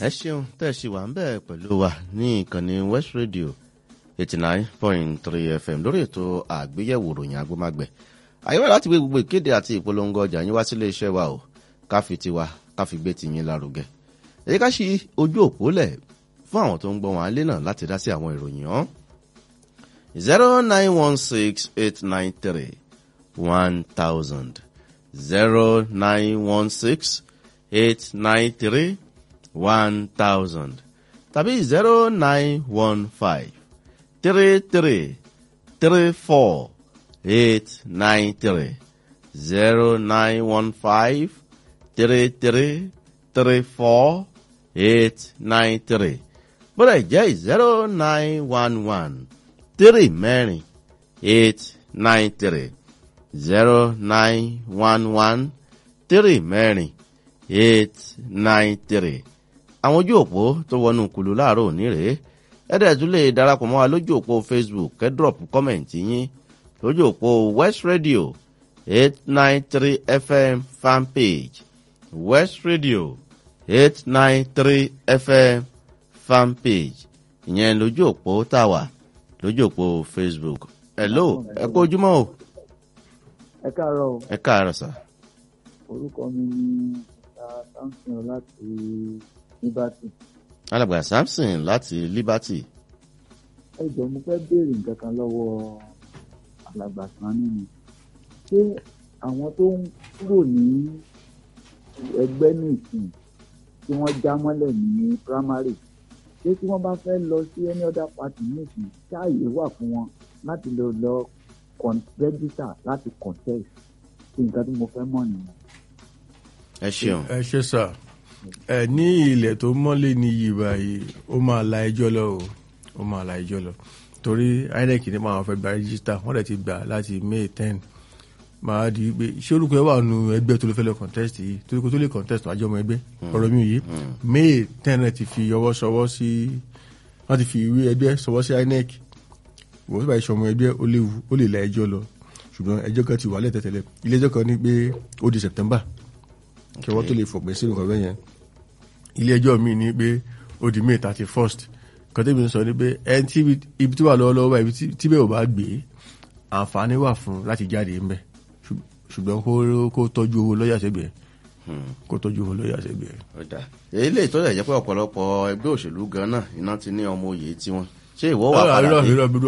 ẹ ṣeun tẹ́ ẹ ṣì wà ń bẹ̀ pẹ̀lú wa ní ìkànnì West Radio 89.3 FM lórí ètò àgbéyẹ̀wò ìròyìn agbómágbẹ̀. àyẹ̀wò láti gbé gbogbo ìkéde àti ìpolongo ọjà yín wá sílé iṣẹ́ wa o ká fi tiwa ká fi gbé tiyín lárugẹ. èyí ká ṣí ojú òpó lẹ̀ fún àwọn tó ń gbọ́ wọn alé náà láti dá sí àwọn ìròyìn hàn. 0916893 1000 0916893 1000 tàbí 0915 33 34 893 0915 33 34 893 bọ́dà jẹ́ 0911 3 mẹ́rin 893 0911 3 mẹ́rin 893. àwọn ojú òpó tó wọnú kùlù láàárọ̀ òní rèé ẹ̀ẹ́dẹ̀ẹ́dún lè darapọ̀ mọ́ wa lójú òpó Facebook kẹ́drọ̀pù kọ́mẹ̀ntì yín lójú òpó West Radio 893 FM fanpage West Radio 893 FM fanpage ìyẹn lójú òpó tàwa lójú òpó Facebook. Hello ẹ kú ojúmọ́ o. ẹ káàárọ̀ o. ẹ káàárọ̀ sà. orúkọ mi ni Samson láti Liberty. alàgbà Samson láti Liberty. ẹ jọ̀ọ́ mo fẹ́ béèrè nǹkan kan lọ́wọ́ alàgbà Sani ni ṣé àwọn tó ń kúrò ní ẹgbẹ́ nìsín tí wọ́n já mọ́lẹ̀ ní primary ṣé tí wọ́n bá fẹ́ lọ sí any other party nìsín ṣáàyè wà fún wọn láti lọ register láti contest sí nǹkan tí mo fẹ́ mọ̀ nìyẹn. ẹ ṣeun. ẹ ṣe sà ẹ ní ilẹ̀ tó mọ́lé ní yìí báyìí ó máa la ẹjọ́ lọ o ó máa la ẹjọ́ lọ torí INEC ní máa fẹ́ gba register wọ́n dẹ̀ ti gbà láti May 10 máa di pé ṣé orúkọ ẹ wà nù ẹgbẹ́ tó lè fẹ́ lọ contest yìí torí kó tó lè contest wájú ọmọ ẹgbẹ́ ọ̀rọ̀ mi yìí May 10 rẹ̀ ti fi ọwọ́ sọwọ́ sí wọ́n ti fi ìwé ẹgbẹ́ sọwọ́ sí INEC wọ́n sì bá iṣẹ́ ọmọ ẹgbẹ́ ó léwu ó lè la ẹjọ́ lọ ṣùgbọ́n ẹjọ́ kan ti wà lẹ́tẹ̀tẹ̀lẹ̀ ilé ẹjọ́ kan ní pé ó di September kí wọ́n tó lè fòpin sí nǹkan bẹ́yẹn ilé ẹjọ́ mi ní pé ó di May 31st kan tẹ́bi ń sọ ní pé ẹni tí ibi tí wà lọ́wọ́lọ́wọ́ ibi tí bẹ́ẹ̀ ò bá gbé àǹfààní wà fún láti jáde ńbẹ̀ ṣùgbọ́n kó tọ́jú owó lọ́yà sẹ́gbẹ̀ẹ́ kó tọ́jú owó lọ́yà sẹ́gbẹ̀ẹ́. èyí lè tó lè jẹ́ pé ọ̀pọ̀lọpọ̀ ẹgbẹ́ òṣèlú gan náà iná ti ní ọmọ òye tiwọn ṣé ìwọ wà padà dé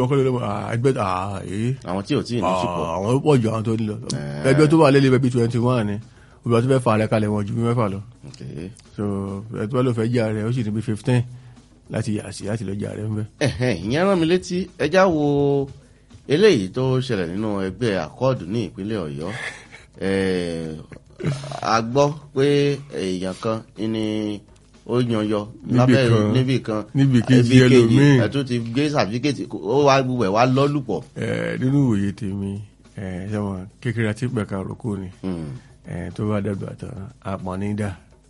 àwọn tí ò tí ì ní sípò àwọn pọ̀ jù àwọn tó ní lọ ẹgbẹ́ tó wà lélẹ̀ bẹ́ẹ̀ bí 21 ni obìnrin tó fẹ́ fà rẹ̀ kalẹ̀ wọn ju 6 lọ so ẹ̀tọ́ ló fẹ́ jà rẹ̀ ó sì ní bí 15 láti yà sí láti lọ jà rẹ̀ ń bẹ́. ìyẹn rán mi létí ẹjá wo eléyìí tó ṣẹlẹ̀ nínú ẹgbẹ́ Accord ní ìpínlẹ̀ Ọ̀yọ́ a gbọ́ pé èèyàn kan ní ó yanyọ lábẹ́ níbì kan níbi kejì ẹlòmíì ẹ̀tún ti gbé sàfíkẹ́tì ó wá gbogbo ẹ̀ wá lọ́lùpọ̀. nínú ìwòye tèmi ṣẹ́wọ̀n kékeré àti pẹ̀ka òrókò ni tó bá dàgbà tán àpọ̀nìdà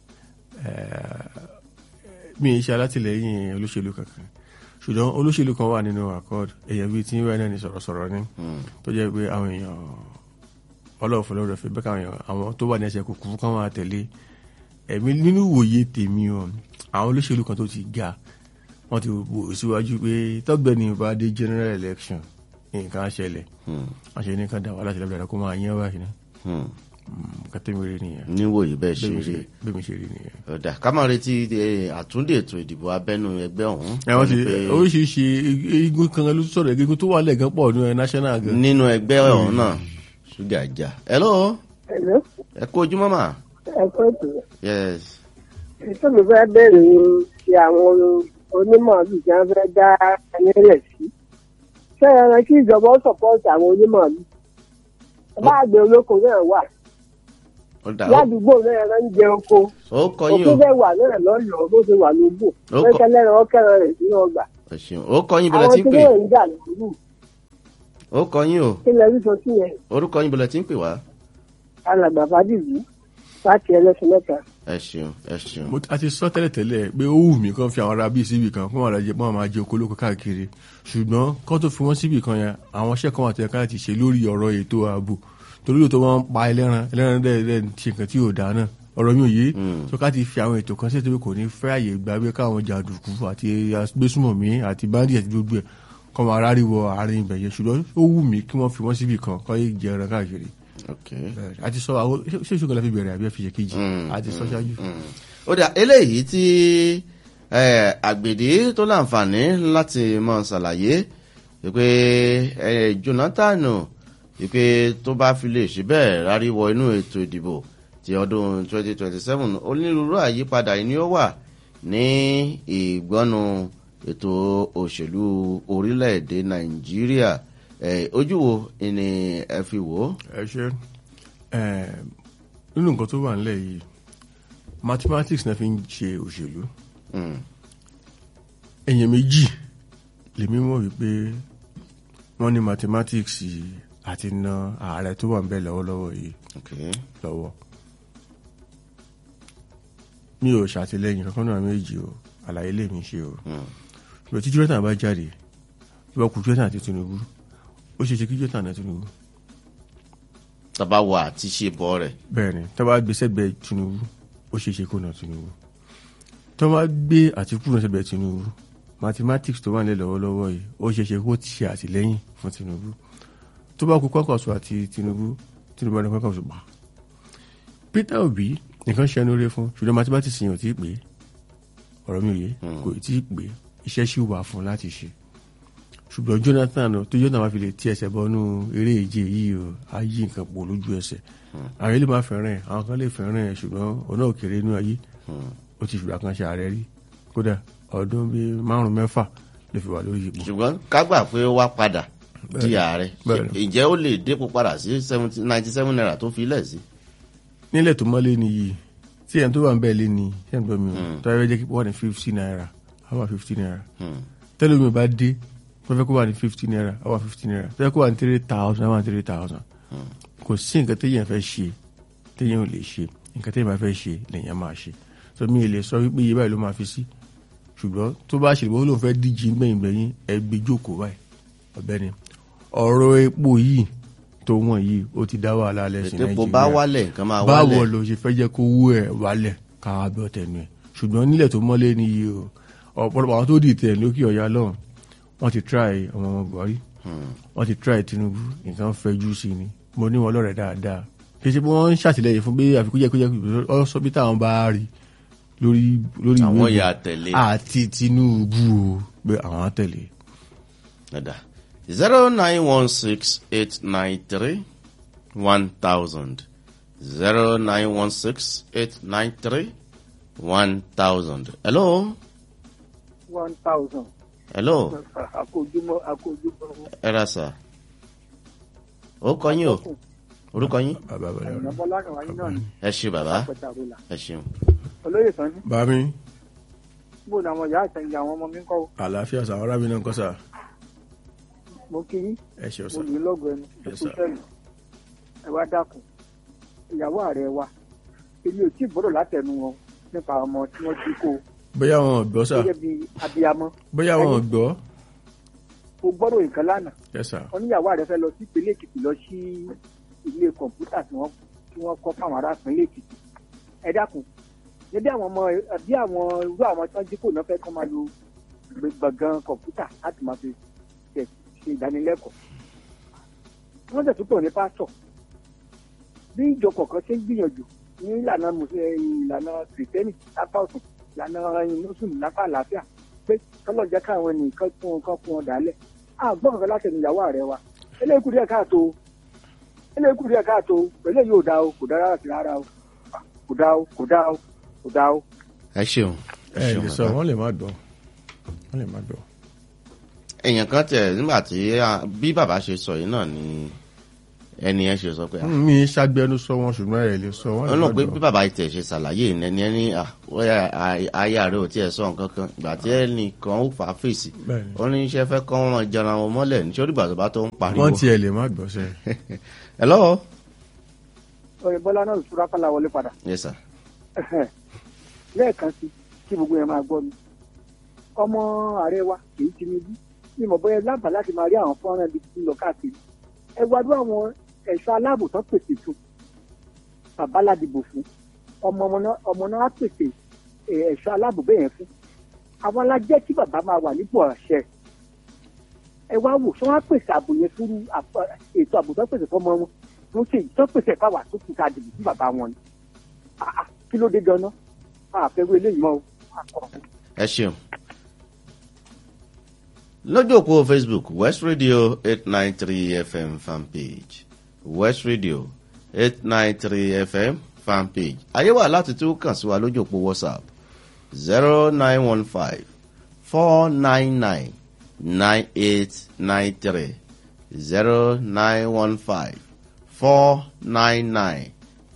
mi ṣe alátìlẹ́yìn olóṣèlú kankan ṣùgbọ́n olóṣèlú kan wà nínú Accord èèyàn bíi tí wọ́n náà ní sọ̀rọ̀sọ̀rọ̀ ní tó jẹ́ pé àwọn èèyàn ọlọ́ọ̀fọ́ lọ́rọ̀ fẹ́ bẹ́ẹ̀ àwọn tó wà ní ẹsẹ̀ kúkú kan máa tẹ̀lé ẹ̀mí nínú ìwòye tèmi o àwọn olóṣèlú kan tó ti ga wọ́n ti wò síwájú pé tọ́gbẹ́ni bá dé general election nǹkan á ṣẹlẹ̀ wọ́n ṣe nìkan dà wá láti lọ́dọ̀ kó máa yẹn wáyé náà kàtẹ́mìrì nìyẹn. níwòye bẹ́ẹ̀ ṣe rí bẹ́ẹ̀ ṣe rí nìyẹn. ọ̀dà ká máa retí àtúndì ètò ìdìbò abẹ́nú ẹgbẹ́ ọ̀hún. ẹ̀wọ̀n ti oríṣiríṣi igun kan ló sọ̀rọ̀ igun tó wà lẹ́gàn pọ̀ nínú national gan. nínú ẹgbẹ́ ọ̀hún náà ṣúgà jà. hello. ẹ kú ojúmọ́ mà. ẹ kú ètò. yes. ètò mi fẹ́ bẹ̀rẹ̀ ni ti àwọn onímọ̀ọ́lù tí wọ́n fẹ́ dá ẹni rẹ̀ sí. ṣé ẹran kí ìjọba ó sọ̀pọ̀tì àwọn onímọ̀ọ́lù. bá àgbẹ̀ olóko náà wà. ládùúgbò náà ẹran ń jẹ oko. òkú fẹ́ wà náà lọ́yọ̀ọ́ bó ṣe wà lóbò. wọ́n kẹ́lẹ́ràn ọ̀kẹ́ràn rẹ̀ sínú ọgbà. ó kọ́ yín bẹ̀rẹ̀ tí ń pè. àwọn tí wọ́n ń jà lóru. ó kọ́ yín o. kí lẹ rí sọ sí yẹn. orúkọ yín bẹ̀rẹ̀ tí ń pè wá. alàgbà Fádìlú láti ẹlẹ́sìn mẹ́ta. ẹ ṣeun ẹ ṣeun. mo ti sọ tẹ́lẹ̀tẹ́lẹ̀ pé ó wù mí kàn fi àwọn ará bíi síbì kan fún àwọn àjẹpọ̀ máa jẹ okòólókò káàkiri ṣùgbọ́n kán tó fi wọ́n síbì kan yẹn àwọn iṣẹ́ kan wà tẹ̀ka láti ṣe lórí ọ̀rọ̀ ètò ààbò torí lóòótọ́ wọn pa ẹlẹ́ran dẹ́ẹ̀dẹ́ ṣe nǹkan tí yóò dáa náà ọ̀rọ̀ mi ò yé tó ká ti fi àwọn ètò kan sí ètò kò ní fẹ́ àyè gbà bí káwọn jàǹdùkú àti gbésùmọ̀mí àti báńdì àti gbogbo ẹ̀ kọ́ máa ráríwọ àárín ibẹ̀ yẹn ṣùgbọ́n ó wù mí kí wọ́n fi wọ́n síbì kan kọ́ yé jẹ ẹran káàkiri. àti sọ àwọn ṣé ìṣòro la fi bẹ̀rẹ̀ àbí ẹ fi ṣe kejì àti sọ ṣáájú. ó dà eléyìí tí àgbèdì tó láǹfààní láti mọ̀ ṣàlàyé pé Jonathan pé tó bá fi lè ṣe bẹ́ẹ̀ ráríwọ inú ètò ìdìbò ti ọdún 2027 onírúurú àyípadà ni ó wà ní ìgbọ́nu ètò òṣèlú orílẹ̀-èdè Nàìjíríà ojú wo ni ẹ fi wò ó. ẹ ṣe nínú nǹkan tó wà nílẹ̀ yìí mathematics náà fi ń ṣe òṣèlú èèyàn méjì lèmi mọ̀ wípé wọ́n ní mathematics àti na ààrẹ tó wà ń bẹ lọ́wọ́lọ́wọ́ yìí lọ́wọ́ mi ò ṣàtìlẹ́yìn kankan náà méjì o àlàyé lèmi ṣe o ṣùgbọ́n tí Jonathan bá jáde tó bá kú Jonathan àti Tinubu ó ṣe ṣe kí Jonathan àti Tinubu. tàbá wà àti ṣe bọ́ rẹ̀. bẹ́ẹ̀ni tó bá gbé sẹ́gbẹ̀ẹ́ Tinubu ó ṣe ṣe kó na Tinubu tó bá gbé Àtíkù náà sẹ́gbẹ̀ẹ́ Tinubu mathematics tó wà nílẹ̀ lọ́wọ́lọ́wọ́ yìí ó ṣe ṣe kó ti ṣe àtìlẹ́yìn fún Tinubu tó bá kú Kwankwaso àti Tinubu Tinubu ní Kwankwaso pa Peter Obi nìkan ṣe ẹnu rẹ fún ṣùgbọ́n mathematics yẹn ò tí ì pé ọ̀rọ̀ mi ò yé kò tí ì pé iṣẹ́ ṣì wà fún láti ṣe ṣùgbọ́n Jonathan tó Jonathan máa fi lè tí ẹsẹ̀ bọ́nú eré ìje yìí o á yí nǹkan pọ̀ lójú ẹsẹ̀ àwọn ilé máa fẹ́ràn ẹ̀ àwọn kan lè fẹ́ràn ẹ̀ ṣùgbọ́n ọ̀nà òkèrè inú ayé ó ti fìgbà kan ṣe ààrẹ rí kódà ọdún bíi 5-6 ló fi wà lórí ipò. ṣùgbọ́n ká gbà pé ó wá padà di ààrẹ ǹjẹ́ ó lè dépò padà sí 97 naira tó fi lẹ̀ sí. nílẹ̀ tó mọ́lé ni yìí tí ẹni tó wà ń bẹ̀ lé ni ṣé ń gbọ́ mi o tó yẹ kí wọ́n ní 50 naira àwa 50 naira tẹ́lẹ̀ mi bá dé wọ́n fẹ́ kó wà ní 50 naira àwa 50 naira tó yẹ kó wà ní 3,000 àwa 3,000 kò sí nǹkan téèyàn fẹ́ ṣe téèyàn ò lè ṣe nǹkan téèyàn bá fẹ́ ṣe lèèyàn máa ṣe tó mi lè sọ wípé iye báyìí ló máa fi sí ṣùgbọ́n tó bá ṣe lè lóun fẹ́ díje gbẹ̀yìngbẹ̀yìn ẹgbẹ́ jókòó báyìí ọ̀bẹ́ni ọ̀rọ̀ epo yìí tó wọ̀n yìí ó ti dá wàhálà alẹ́ sí Nàìjíríà ètò bá wálẹ̀ nǹkan máa wálẹ̀ báwo ló ṣe fẹ́ jẹ́ kó wú ẹ̀ wálẹ̀ káwá bí ọ̀tẹ̀nu ẹ̀ ṣùgbọ́n nílẹ̀ tó mọ́lé ni yìí o ọ̀pọ̀lọpọ̀ àwọn tó dìtẹ̀ lókè ọ̀yà lọ́hùn wọ́n ti try ọmọ Buhari wọ́n ti try Tinubu nǹkan fẹjú sí ni mo ní wọn lọ́rẹ̀ dáadáa kì í ṣe pé wọ́n ń ṣàtìlẹ́yìn fún pé àfikún jẹ́ ọ sọ bí táwọn bá rí lórí àwọn ìyá tẹ̀lé àti Tinubu o pé àwọn á tẹ̀lé. 09168931000 09168931000. Hello. 1000. Hello. Àkójúmọ́. Ẹ ra sà. Ó kọ yín o. Orúkọ yín? Bọ́lá kan wáyé náà ni. Ẹ ṣé bàbá. Ẹ ṣeun. Olóyè Sanni. Bàmí. Bó ni àwọn ìyá àtẹ̀yìn àwọn ọmọ mi ń kọ́? Àlàáfíà sà, ọ̀rá mi náà ń kọ́ sà. Mo kí yín. Ẹ ṣe ọ̀sán. Mo lù ú lọ́gọ̀ ẹnu. Ẹ kú sẹ́yìn. Ẹ wá dákun. Ìyàwó ààrẹ wa. Èmi ò tí ì gbọ́dọ̀ látẹnu wọn nípa ọmọ tí wọ́n jí kó. Bóyá wọn ò gbọ́ sà. Gẹ́gẹ́ bí abiyamọ. Bóyá wọn ò gbọ́. Mo gbọ́dọ̀ nǹkan lánàá. Yes sir. Wọ́n níyàwó ààrẹ fẹ́ lọ sí ìpínlẹ̀ Èkìtì lọ sí ilé kọ̀ǹpútà tí wọ́n kọ́ fáwọn ará ìpínlẹ̀ Èkìtì. Ẹ dákun. Níbi àwọn ọmọ àbí àwọn irú àwọn tí wọ́n jí kó náà fẹ́ kọ́ máa lo gbọ̀ngàn kọ̀ǹpútà láti máa fi ṣe ìdánilẹ́kọ̀ọ́. Wọ́n tẹ̀ tún pọ̀ ní pásítọ̀. Bí ìjọ kọ̀ọ̀kan ṣe ń gbìyànjú ní ìlànà kìrìtẹ́nì lápá ọ̀tún ìlànà mùsùlùmí lápá àlàáfíà pé kọ́lọ̀ jẹ́ káwọn nìkan fún wọn dálẹ̀. Àgbọ̀n kankan láti ẹnu ìyàwó ààrẹ wa. Eléyìí kù díẹ̀ káàtó pẹ̀lú èyí ò dá o kò dá rárá o kò dá o. Ẹ ṣeun. Ẹ lè sọ wọ́n lè má dùn. Èèyàn kan tẹ̀ nígbà tí bí bàbá ṣe sọ yìí náà ni ẹni ẹ ṣe sọ pé. Mi ṣàgbẹnu sọ wọn ṣùgbọ́n ẹ lè sọ wọn. Ọ̀nà pé bí bàbá tẹ̀ ṣe ṣàlàyé ẹni ayé ààrẹ ò tiẹ̀ sọ nǹkan kan ìgbà tí ẹnìkan ó fà á fèsì ó ní iṣẹ́ fẹ́ kọ́ wọn jẹra wọn mọ́lẹ̀ ní sórí ìgbà tó bá tó ń pariwo. Wọ́n tiẹ̀ lè má gbọ́ sẹ́. Hello. Ọ̀rẹ́ Bọ́lá náà túra kálá wọlé padà. Yes sir. Lẹ́ẹ̀kan sí kí gbogbo yẹn máa gbọ́ mi. Ọmọ ààrẹ wa kìí Tinubu ní ìmọ̀ bóyá láǹfà láti máa rí àwọn fọ́nrán ibi tí ń lọ káàkiri. Ẹ gbádùn àwọn ẹ̀ṣọ́ aláàbò tán pèsè fún bàbá ládìbò fún ọmọ náà á pèsè ẹ̀ṣọ́ aláàbò bẹ́ẹ̀ yẹn fún àwọn alájẹ́ tí bàbá máa wà nípò àṣẹ ẹ wá wò sọ wá pèsè ààbò yẹn fún ètò ààbò tó pèsè fọmọ wọn tó ṣe tó pèsè fáwà tó kù ká dìbò fún bàbá wọn ni kí ló dé ganan àfẹ́wé eléyìí mọ́ o. ẹ ṣeun. lójú òpó Facebook West Radio 893 FM fanpage West Radio 893 FM fanpage ayé wà láti tún kàn sí wa lójú òpó WhatsApp 0915 499 9893 0915 499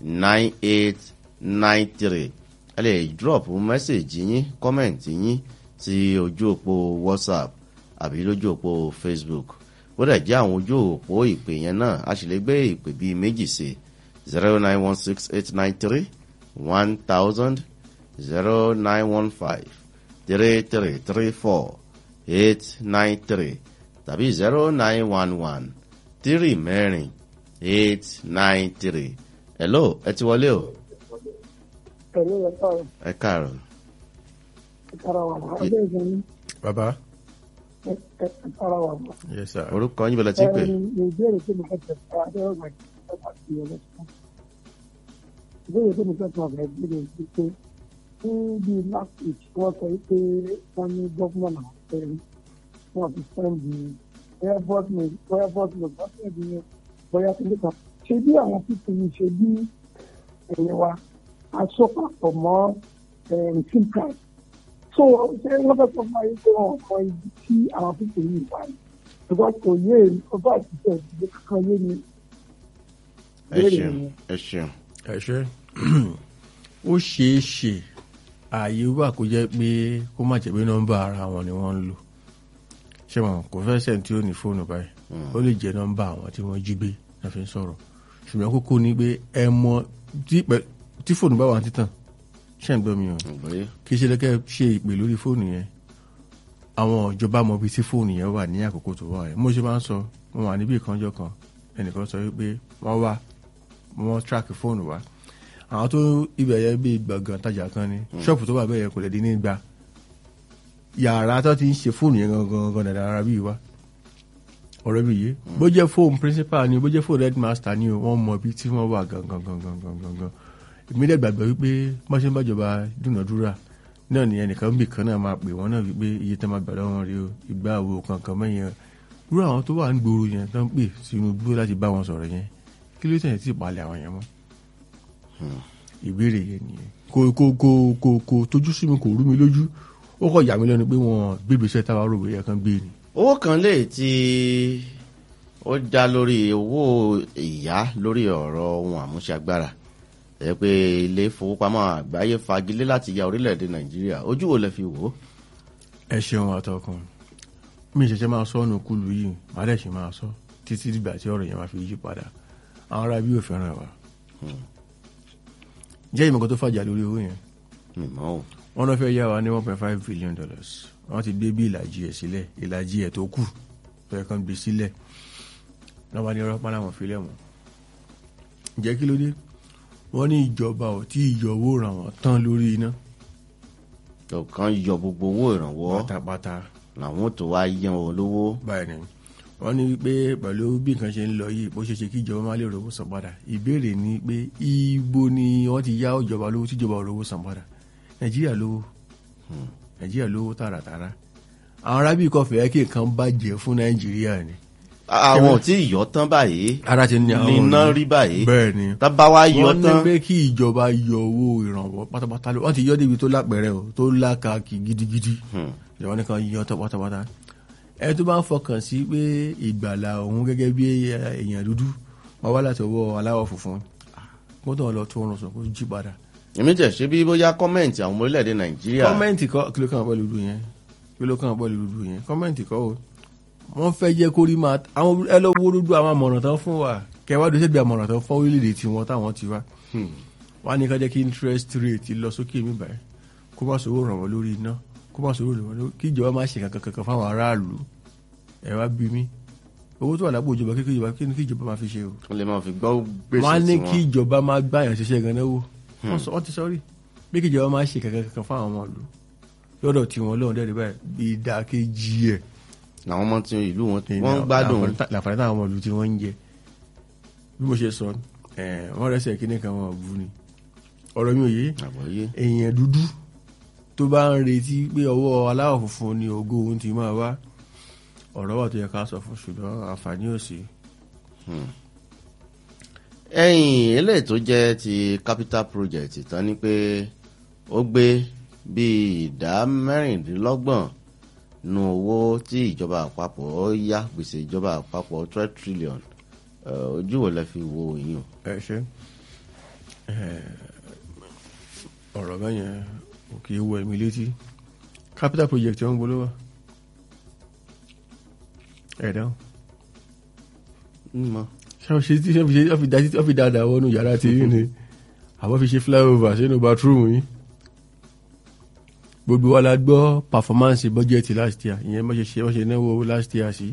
9893 ẹ lè drop message yín comment yín sí ojú òpó WhatsApp àbí lójú òpó Facebook ó dẹ̀ jẹ́ àwọn ojú òpó ìpè yẹn náà a sì lè gbé ìpè bíi méjì sí 0916 893 1000 0915 3334 893 tàbí 0911 3 893. Hello, ẹ ti wọlé o. pẹ̀lú ẹ̀kọ́ Ẹ káàárọ̀. ìtara wà wá ọjọ́ ìgbẹ́ni bàbá. ìtara wà wá. Yes sir. Orúkọ yín bẹ̀rẹ̀ tí pé. ìbéèrè tí mo fẹ́ tẹ̀sán adéwọ̀gbà ìjọba àti ọlọ́sàn. ìbéèrè tí mo fẹ́ tẹ̀sán ọ̀gá ìbéèrè ti pé ní bí last week wọ́n sọ pé wọ́n ní gómìnà náà fẹ́ẹ́ wọ́n ti sẹ́ndì airport mi lọ́sẹ̀ bí bóyá tó lè kàn. ṣé bí àwọn pípé yìí ṣe bí ẹ̀yẹ wa aṣọ papọ̀ mọ́ sim card. So ṣé wọ́n fẹ́ sọ fún ayé pé wọ́n kọ ibi tí àwọn pípé yìí wà ní. because kò yé ọba àtijọ́ ìdílé kankan yé mi. Ẹ ṣeun. ẹ ṣe ó ṣeé ṣe ààyè wà kó jẹ́ pé kó má jẹ́ pé nọ́mbà ara wọn ni wọ́n ń lò ṣé wọn kò fẹ́ sẹ́ni tí ó ní fóònù báyìí ó lè jẹ́ nọ́mbà àwọn tí wọ́n jí gbé náà fi ń sọ̀rọ̀ ṣùgbọ́n kókó ni pé ẹ mọ tí fóònù bá wà títàn ṣé ń gbọ́ mi o kì í ṣe lẹ́kẹ́ ṣe ìpè lórí fóònù yẹn àwọn ìjọba mọ ibi tí fóònù yẹn wà ní àkókò tó wà yẹn mo ṣe máa ń sọ wọn wà níbi ìkànjọ kan ẹnìkan sọ wípé wọ́n track fóònù wa àwọn tó ibẹ̀ yẹn bí gbọ̀ngàn tajà kan ni ṣọ́ọ̀pù tó wà bẹ́ẹ̀ yẹn kò lè dín ní gba yàrá tó ti ń ṣe fóònù yẹn gangan dàda ara bí wa ọ̀rẹ́ bí yé bó jẹ́ fóònù principal ni bó jẹ́ fóònù headmaster ni wọ́n mọ ibi tí wọ́n wà gangan ìmílẹ̀ gbàgbọ́ wípé wọ́n ṣe ń bájọba dúnàdúrà náà ni ẹnìkan bì kan náà máa pè wọ́n náà wípé iye tó máa gbà lọ́wọ́ rí o ìgbà wo kankan mẹ́yìn rú àwọn tó wà ń gbòòrò yẹn tó ń pè sínú gbó láti bá wọn sọ̀rọ̀ yẹn kí ló tẹ̀yìn tí ìpalẹ̀ àwọn yẹn mọ́ ìbéèrè yẹn nìyẹn kò tójú sí mi kò rú mi lójú ó kọ̀ yà mí lẹ́nu pé wọ́n gbégbèsè táwa rò wíyẹn kan gbé ni. owó kan lè tí ó já lórí owó ìyá lórí ọ̀rọ̀ ohun àmúṣagbára ẹ pé ilé ìfowópamọ́ àgbáyé fagilé láti ya orílẹ̀-èdè Nàìjíríà ojú wo lẹ fi wò ó. ẹ ṣeun àtọkùn mi ṣẹ̀ṣẹ̀ máa sọ ọ́nù kúlù yìí má dẹ̀ ṣe máa sọ títí dìgbà tí ọ̀rọ̀ yẹn máa fi yí padà àwọn ará bí ò fẹ́ràn wa. jẹ́ ìmọ̀kan tó fàjà lórí owó yẹn wọ́n náà fẹ́ yá wa ní $1.5 billion wọ́n ti gbé bí ìlàjì ẹ̀ sílẹ̀ ìlàjì ẹ̀ tó kù fẹ́ kan gbé sílẹ̀ náà wá ní ọ̀rọ̀ pálá wọn filẹ̀ wọn. ǹjẹ́ kí ló dé wọ́n ní ìjọba ò tí ìyọwó ràn wọ́n tán lórí iná. ọ̀kan yọ gbogbo owó ìrànwọ́ pátápátá làwọn tó wá yan wọn lówó. báyìí ni wọ́n ní wípé pẹ̀lú bí nǹkan ṣe ń lọ yìí bó ṣe ṣe kí ìjọba má lè rówó san padà ìbéèrè ni pé ibo ni wọ́n ti yá ìjọba lówó tí ìjọba ò rówó san padà Nàìjíríà lówó tààràtàrà àwọn arábì kan fẹ́ kí nǹkan bàjẹ́ fún Nàìjíríà ni. àwọn tí ìyọ́ tán báyìí ara ti ní àwọn iná rí báyìí bẹ́ẹ̀ ni tábà wá yọ tán. wọ́n ní pé kí ìjọba yọ owó ìrànwọ́ pátápátá lọ wọ́n ti yọ débi tó lápẹ̀rẹ̀ o tó lákàkì gidigidi ìjọba nìkan yọ tán pátápátá. ẹ tó bá ń fọkàn sí pé ìgbàlà òun gẹ́gẹ́ bí èèyàn dúdú wọ́n wá láti ọwọ́ aláwọ̀ funfun kó tó wọn lọ tó wọn sọ kó jí padà. èmi tẹ̀ ṣe bí bóyá kọ́mẹ̀ntì àwọn orílẹ̀-èdè Nàìjíríà. kọ́mẹ̀ntì kọ́ kí ló kàn pẹ̀lú dúdú yẹn kọ́mẹ̀ntì kọ́ o wọ́n fẹ́ jẹ́ kó rí máa àwọn ẹlọ́wọ́ dúdú àwọn àmọ̀ràn tán fún wa kẹwàá dúdú ṣẹ́bi àmọ̀ràn tán fún orílẹ̀-èdè tiwọn táwọn ti wá wọ́n á ní ká jẹ́ kí interest rate lọ sókè mi báyìí kó má sòwò ràn wọ́n lórí iná kó má sòwò ràn wọ́n lórí kí ìjọba má ṣe kankan fáwọn aráàlú ẹ wá bí mi owó tó wà lápò ìjọba kí ìjọba máa fi ṣe o. wọ́n lè máa fi gbọ́ gbèsè tí wọ́n. wọ́n á ní kí ìjọba máa gbàyàn ṣiṣẹ́ gan-an wò wọ́n ti sọ́rí bí kìjọba máa ṣe kankan fún àwọn ọmọ ìlú lọ́dọ̀ tí wọ́n lọ́wọ́ dẹ́rẹ́ báyìí bí ìdákejì ẹ̀ làwọn ọmọ tí ìlú wọn ń gbádùn làǹfààní táwọn ọmọ ìlú tí wọ́n ń jẹ bí mo ṣe sọ wọ́n rẹ́sẹ̀ kíní kan wọn bú ni ọ̀rọ̀ mi ò yé èèyàn dúdú tó bá ń retí pé ọwọ́ aláwọ̀ funfun ni ògo òun ti máa wá ọ̀rọ̀ wà tó yẹ ká sọ fún ṣùgbọ́n àǹfààní ò sí. ẹ̀yìn eléyìí tó jẹ́ ti capital project tán ni pé ó gbé bíi ìdá 16 nínú owó tí ìjọba àpapọ̀ yá gbèsè ìjọba àpapọ̀ 12 trillion ojú wo lẹ fi wo yín. ẹ ṣe ọ̀rọ̀ bẹ́yẹn ò kì í wọ ẹ̀mí létí capital project wọn gbólówó ẹ̀dá ṣe fi dáadáa wọnú yàrá tí yìí ni àwọn fi ṣe flyover sínú bathroom yìí gbogbo wa la gbọ́ performance budget last year ìyẹn bó ṣe náwó last year sí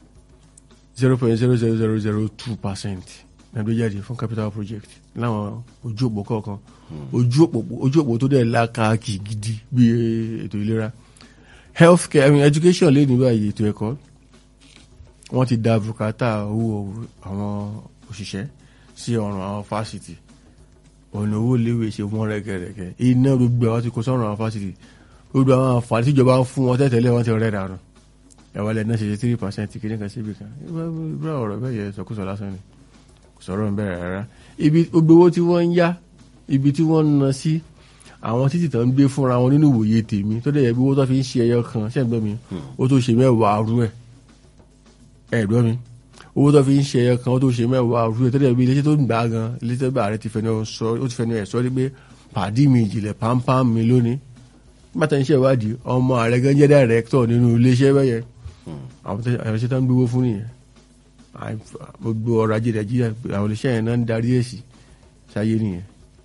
0.00002% nàìjíríà fún capital project láwọn ojú òpó kọ̀ọ̀kan ojú òpó tó dẹ̀ lákàkì gidi bí ètò ìlera healthcare education lé ní báyìí ètò ẹ̀kọ́ wọ́n ti da bùkátà owó àwọn òṣìṣẹ́ sí ọ̀rùn àwọn fásitì ọ̀nà owó léwé ṣe wọ́n rẹ́gẹ̀rẹ́gẹ́ iná gbogbo àwọn ti kó sọ́rùn àwọn fásitì gbogbo àwọn àǹfààní tíjọba ń fún wọn tẹ́tẹ̀lé wọn ti rẹ̀ dànù ẹ̀wọ̀n lẹ́nu ṣe 3% kìíní kan síbi kan ìgbà ọ̀rọ̀ bẹ́ẹ̀ yẹ sọkúsọ lásán ni kò sọ̀rọ̀ ń bẹ̀rẹ̀ rárá ibi gbogbo owó tí wọ́n ń yá ibi tí wọ́n ń ná sí àwọn títì tán ń gbé fúnra wọn nínú ìwòye tèmi tó dẹ̀ yẹ bí owó tó fi ń ṣe ẹyọ kan ṣẹ́gbọ́n mi ó tó ṣe mẹ́wàá rú ẹ̀ ẹ̀gbọ́n mi owó tó fi ń ṣe ẹyọ kan ó tó ṣe mẹ́wàá rú ẹ̀ tó dẹ̀ bí iléeṣẹ́ tó ń gbà gan iléeṣẹ́ bá rẹ̀ ti fẹnu ẹ̀ sọ pé pàdí mi ìjìnlẹ̀ pámpám mi lónìí bàtà ń ṣe ìwádìí ọmọ ààrẹ gan jẹ́ dàrẹ́kítọ̀ nínú iléeṣẹ́ bẹ́yẹn àwọn iṣẹ́ tó ń gbówó fún nìyẹn gbogbo ọrọ̀ ajé nàìjíríà àwọn iléeṣẹ́ yẹn náà ń darí èsì sáyé nìyẹn.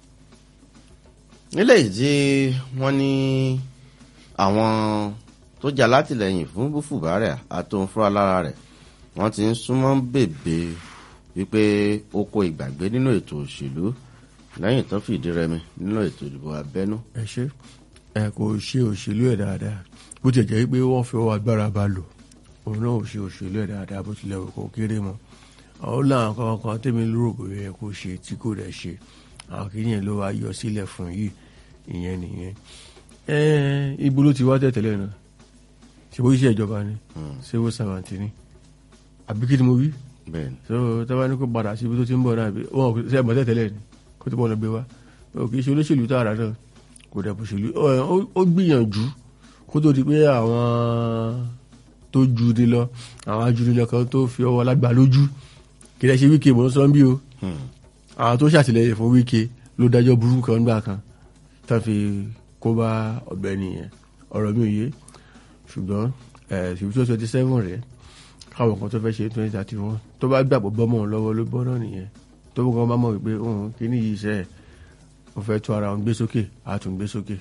nílẹ̀ ìdí wọ́n ní àwọn tó jà látìlẹ́yìn fún Búfù Bàárẹ̀ àtòun fúnra lára rẹ̀ wọ́n ti ń súnmọ́ bèbè wípé ó kó ìgbàgbé nínú ètò òṣèlú lẹ́yìn tó fìdí rẹmi nínú ètò ìdìbò abẹ́nú. ẹ ṣe ẹ kò ṣe òṣèlú ẹ̀ dáadáa bó ti jẹ́ pé wọ́n fi ọwọ́ agbára bá lò òun náà ò ṣe òṣèlú ẹ̀ dáadáa bó tilẹ̀ kò kéré mọ́ àwọn làwọn kan tẹ́mi lóró kò yẹ kó ṣe tí kò dẹ̀ ṣe àwọn kìíyàn ló wá yọ sílẹ̀ fún yìí ìyẹn nìyẹn ibo ló ti wá tẹ̀tẹ̀lẹ̀ náà ṣe bó iṣẹ́ ìjọba ni civil servant ni àbí kí ni mo wí so tọ́ba ní kó padà síbi tó ti ń bọ̀ náà wọn kò sẹ́ mọ́ tẹ̀tẹ̀lẹ̀ ni kó tó bọ́ lọ gbé wá kì í ṣe olóṣèlú tààrà náà kò dẹ̀ bó ṣèlú ó gbìyànjú kó tó di pé àwọn tó ju ni lọ àwọn ajúnilọ kan tó fi ọwọ́ lágbà lójú kì í ṣe Wike mọ̀ ń sọ bí o àwọn tó ṣàtìlẹ́yìn fún Wike ló dájọ́ burúkú kan nígbà kan tá fi kó bá ọ̀gbẹ́ni yẹn ọ̀rọ̀ mi ò yé ṣùgbọ́n 2027 rẹ̀ káwọn kan tó fẹ́ ṣe 2031 tó bá gbàgbọ́ bọ́mọ̀ lọ́wọ́ ló bọ́ náà nìyẹn tó bọ́ kan bá mọ̀ wípé òun kì í ní yìí iṣẹ́ ẹ̀ ó fẹ́ tó ara òun gbé sókè àtún gbé sókè.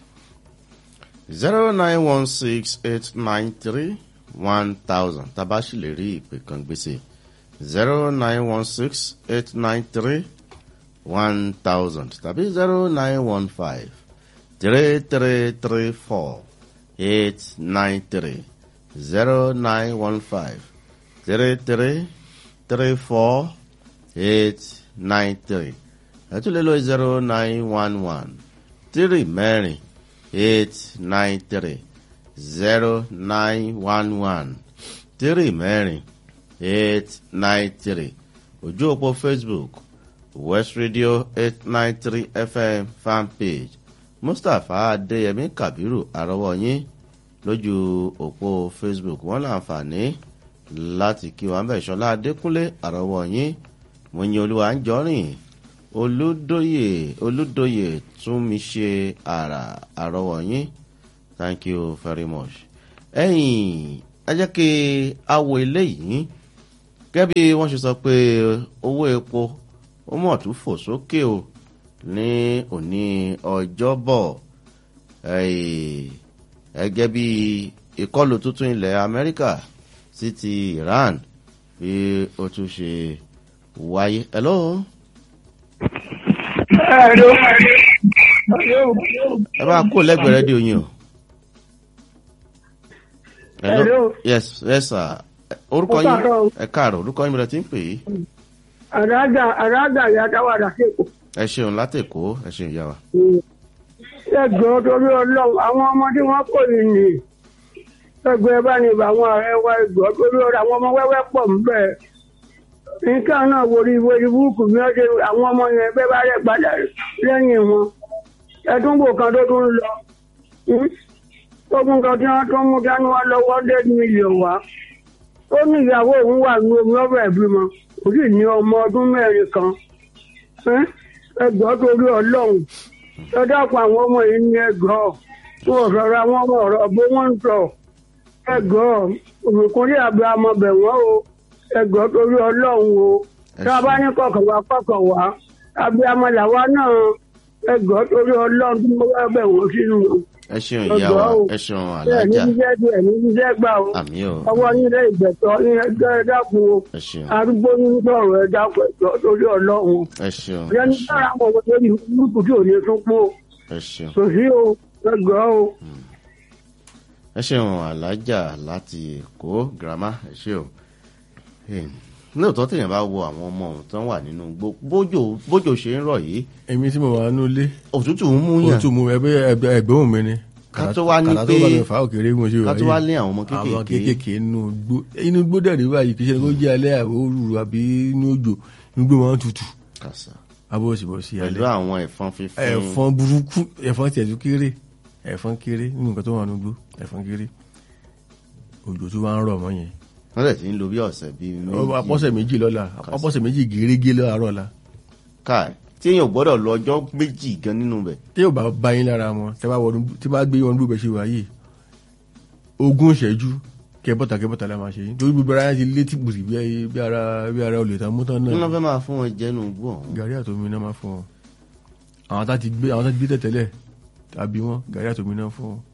09168931000 tabaṣì lè rí ìpè kan gbèsè 09168931000 tàbí 0915-3334-893 09153334893 ẹtúlélò 0911-3 0911-3 ojú òpó Facebook West Radio 893 FM fanpage Mustapha Adéyẹmí Kàbírù àrọ́wọ́ yín lójú òpó Facebook wọ́n láǹfààní láti kí wọn bẹ̀ Ṣọlá Adékúnlé àrọ́wọ́ yín Mọ́yìn Olúwa ń jọrìn Olúdóyè tún mi ṣe àrọ́wọ́ yín. Thank you very much. Ẹ̀yin ẹ jẹ́ kí a wo eléyìí gẹ́gẹ́ bí wọ́n ṣe sọ pé owó epo ó mọ̀ tún fò sókè o ní òní ọjọ́bọ̀ gẹ́gẹ́ bí ìkọlù tuntun ilẹ̀ Amẹ́ríkà sí ti Iran bí ó tún ṣe wáyé. Hello. ẹ bá kó lẹ́gbẹ̀ẹ́ rédíò yín o. Hello. Yes, sir. Orúkọ yín ẹ káàárọ̀, orúkọ yín mi rẹ̀ ti ń pè é. Àràádà ìyá dáwàdà sèkò. Ẹ ṣeun látẹ̀kọ́, ẹ ṣeun ìyá wa. Ẹgbẹ́ torí Ọlọ́run, àwọn ọmọdé wọn kò ní ní. Ẹgbẹ́ bá ní àwọn ààrẹ wa ẹgbẹ́ torí Ọlọ́run, àwọn ọmọ wẹ́wẹ́ pọ̀ níbẹ̀. Nǹkan náà wòrí búùkù bí wọ́n ṣe àwọn ọmọ yẹn bẹ́ẹ̀ bá rẹ̀ padà lẹ́yìn wọn. Ẹdúnbò kan tó tún lọ. Ogun kan tí wọ́n tún mú dání wá lọ́wọ́ 100 million wá. Ó ní ìyàwó òun wà ní omi ọ̀bẹ ìbímọ. Ó sì ní ọmọ ọdún 4 kan. Ẹgbẹ́ torí Ọlọ́run. Ẹ dákun àwọn ọmọ yìí ní ẹgbọ́. Tí wọ́n sọ̀rọ̀ àwọn ọmọ ọ̀rọ̀ bó wọ́n ń sọ. Ẹgbọ́ òmìnkúnlẹ̀ àbí amọ̀bẹ̀ wọ́n o. Ẹgbọ́ torí Ọlọ́run o. Tí a bá ní kọ̀kọ̀ wá. Àbí amọ̀làwá náà. Ẹgbọ́ torí Ọlọ́run tí mo bá bẹ̀ wọ́n sínú. Ẹ ṣeun ìyá wa, ẹ ṣeun alájà. Ní iṣẹ́ gbà o. Àmì o. Ọwọ́ nílé ìgbẹ̀tọ́ ní ẹgbẹ́ ẹ̀dákun o. Ẹ ṣeun. Arúgbó ní sọ̀rọ̀ ẹ̀dákun ẹ̀tọ́ torí Ọlọ́run. Ẹ ṣeun. Ìyẹn ní sára àwọn ọmọ lórí burúkú tí ò ní tún pọ̀. Ẹ ṣeun. Kò sí o, ẹgbẹ́ o. Ẹ ṣeun alájà láti Èkó girama, ẹ ṣe o. Lóòótọ́ téèyàn bá wo àwọn ọmọ ọ̀hún tán wà nínú bójò ṣe ń rọ̀ yìí. Èmi tí mo wà nínú ilé. Òtútù ń mú yàn. Òtútù mú ẹgbẹ́ mi ni. Ká tó wá ní pé ká tó wá lé àwọn ọmọ kéékèèké. Àwọn kéékèèké inú igbó dẹ̀ rí báyìí kì í ṣe kó jẹ́ alẹ́ òru àbí inú òjò inú igbó wọn tutù. Kàṣà. Abọ́sibọ́sí alẹ́. Pẹ̀lú àwọn ẹ̀fọn fífún. Ẹ̀fọn burúkú ẹ̀fọn tiẹ̀ tún kéré ẹ̀fọn kéré nínú nǹkan tó wà nínú igbó ẹ̀fọn kéré òjò tó wá ń rọ̀ mọ́ yẹn. Wọ́n lè ti ń lo bí ọ̀sẹ̀ bíi méjì. Apọ́sẹ̀ méjì lọ́la apọ́sẹ̀ méjì gèrégé láàárọ̀ la. Káà tí èèyàn gbọ́dọ̀ lọ ọjọ́ méjì gan nínú bẹ̀. Tí yóò bá bá yín lára wọn tí bá gbé wọn gbé bẹ̀ ṣe wáyé 20 ìṣẹ́jú kẹbọ́ta la máa ṣe yín torí gbogbo ara ti létí gbùsì bí ara olè tán mú tán náà. Nínú fẹ́ máa fún wọn jẹ́nu gbọ́. Gàrí àtòmí náà máa fún wọn. Àwọn tá ti gbé tẹ̀tẹ̀lẹ̀ tàbí wọn gàrí àtòmí náà fún wọn.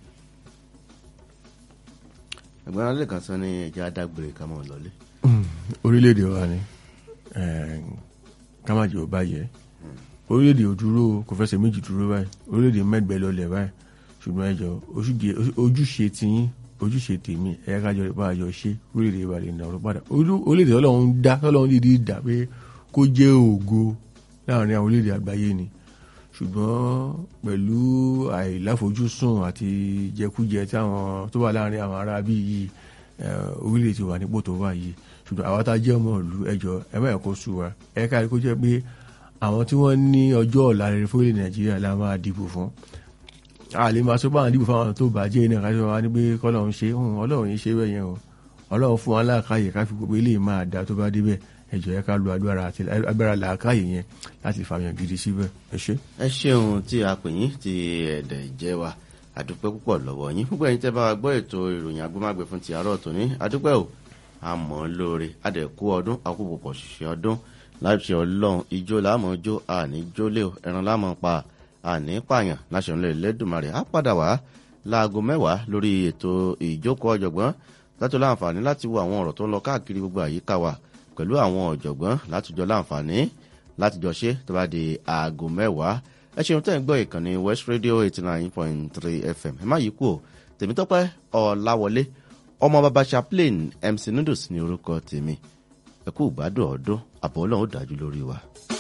Ẹ̀gbọ́n alẹ́ kan sọ ní ẹja adágbére ká máa lọlé. Orílẹ̀-èdè wa ni ká má jẹ́ ò bá yẹ. Orílẹ̀-èdè ò dúró kò fẹsẹ̀ méjì dúró báyìí. Orílẹ̀-èdè mẹ́gbẹ́ lọlẹ̀ báyìí. Ṣùgbọ́n ẹjọ́ ojúṣe tiyín ojúṣe tèmi ẹ̀yà kájọ rẹ̀ bá a jọ ṣe orílẹ̀-èdè wa lè nà ọ̀rọ̀ padà. Orílẹ̀-èdè Ọlọ́run dídí dà pé kó jẹ́ ògo láàrin àwọn orílẹ̀-èdè àgbáyé ni. Ṣùgbọ́n pẹ̀lú àìláfojúsùn àti jẹkújẹ tí àwọn tó wà láàrin àwọn ará bí yìí orílẹ̀ ti wà nípò tó wà yìí ṣùgbọ́n àwọn tá jẹ́ ọmọ ìlú ẹjọ́ ẹ má ẹ̀kọ́ sú wa ẹ káàrí kó jẹ́ pé àwọn tí wọ́n ní ọjọ́ ọ̀la rere fún ilẹ̀ Nàìjíríà la máa dìbò fún àlè máa sọ pé àwọn dìbò fún àwọn tó bàjẹ́ iná kájọ wa ní pé kọ́lọ́run ṣe Ọlọ́run yìí ṣe bẹ́ẹ̀ yẹn o Ọlọ́run fún wa láàkáyè ká fi gbogbo ilé máa dá tó bá débẹ̀ ẹjọ́ ẹ ká lu agbára làákàyè yẹn láti fàmìyàn gidi síbẹ̀ ẹ ṣé. Ẹ ṣeun tí a pè yín ti ẹ̀dẹ̀ jẹ́ wa àdúpẹ́ púpọ̀ lọ́wọ́ yín púpọ̀ ẹ̀yin tẹ́ bá wa gbọ́ ètò ìròyìn agbómágbé fún ti àárọ̀ tòní àdúpẹ́ o àmọ́ lóore àdẹ̀kú ọdún àkópọ̀ ṣiṣẹ́ ọdún láti Ọlọ́run ijó láàmọ́ jó àní jólé o ẹran láàmọ́ pa àní pààyàn láṣẹ ńlẹ̀ Ẹlẹ́dùmarè á padà wá láago 10 lórí ètò ìjókòó ọ̀jọ̀gbọ́n láti láǹfààní láti wo àwọn ọ̀rọ̀ tó ń lọ káàkiri gbogbo àyíká wa pẹ̀lú àwọn ọ̀jọ̀gbọ́n látijọ́ láǹfààní látijọ́ ṣe tó bá di aago 10 ẹ ṣeun tẹ́ ń gbọ́ ìkànnì West Radio 89.3 FM ẹ má yí kú o Tèmítọ́pẹ́ Ọláwọlé ọmọ bàbá Chaplain MC Noodles ní orúkọ tèmi ẹ kú ìgbádùn ọdún àbọ̀ Ọlọ́run ó dájú lórí wa.